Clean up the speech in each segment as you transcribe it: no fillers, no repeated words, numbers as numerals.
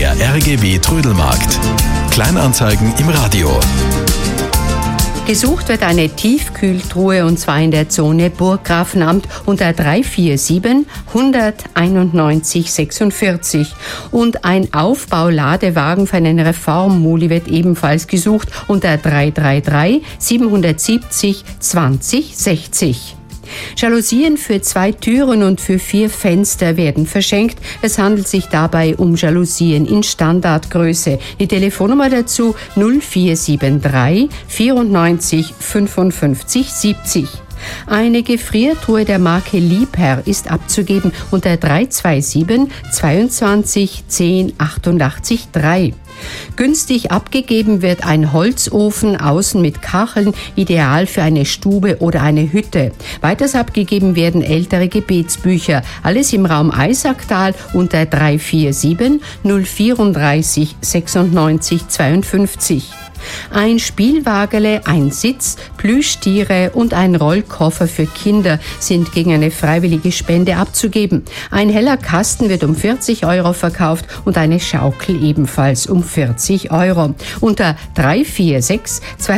Der RGW Trödelmarkt. Kleinanzeigen im Radio. Gesucht wird eine Tiefkühltruhe und zwar in der Zone Burggrafenamt unter 347 191 46. Und ein Aufbauladewagen für einen Reformmuli wird ebenfalls gesucht unter 333 770 20 60. Jalousien für 2 Türen und für 4 Fenster werden verschenkt. Es handelt sich dabei um Jalousien in Standardgröße. Die Telefonnummer dazu 0473 94 55 70. Eine Gefriertruhe der Marke Liebherr ist abzugeben unter 327 22 10 88 3. Günstig abgegeben wird ein Holzofen außen mit Kacheln, ideal für eine Stube oder eine Hütte. Weiters abgegeben werden ältere Gebetsbücher. Alles im Raum Eisacktal unter 347 034 96 52. Ein Spielwagele, ein Sitz, Plüschtiere und ein Rollkoffer für Kinder sind gegen eine freiwillige Spende abzugeben. Ein heller Kasten wird um 40 € verkauft und eine Schaukel ebenfalls um 40 €. Unter 346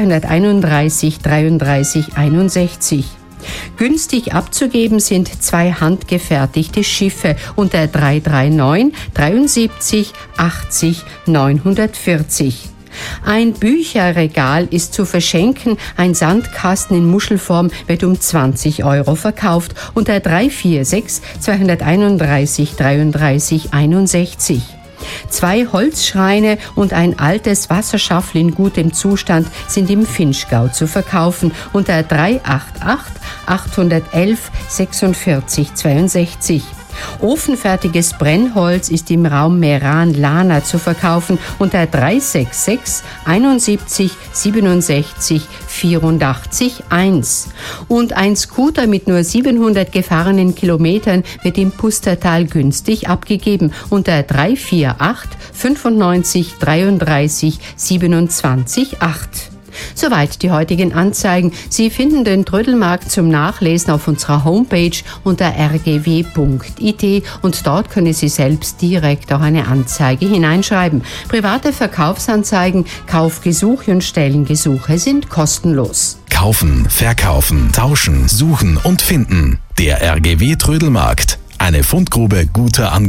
231 33 61. Günstig abzugeben sind 2 handgefertigte Schiffe unter 339 73 80 940. Ein Bücherregal ist zu verschenken. Ein Sandkasten in Muschelform wird um 20 € verkauft unter 346 231 33 61. 2 Holzschreine und ein altes Wasserschaffel in gutem Zustand sind im Vinschgau zu verkaufen unter 388 811 46 62. Ofenfertiges Brennholz ist im Raum Meran-Lana zu verkaufen unter 366 71 67 84 1. Und ein Scooter mit nur 700 gefahrenen Kilometern wird im Pustertal günstig abgegeben unter 348 95 33 27 8. Soweit die heutigen Anzeigen. Sie finden den Trödelmarkt zum Nachlesen auf unserer Homepage unter rgw.it und dort können Sie selbst direkt auch eine Anzeige hineinschreiben. Private Verkaufsanzeigen, Kaufgesuche und Stellengesuche sind kostenlos. Kaufen, verkaufen, tauschen, suchen und finden. Der RGW Trödelmarkt. Eine Fundgrube guter Angebote.